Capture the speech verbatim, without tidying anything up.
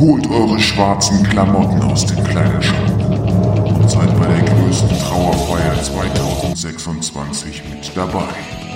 Holt eure schwarzen Klamotten aus dem Kleiderschrank und seid bei der größten Trauerfeier zweitausendsechsundzwanzig mit dabei.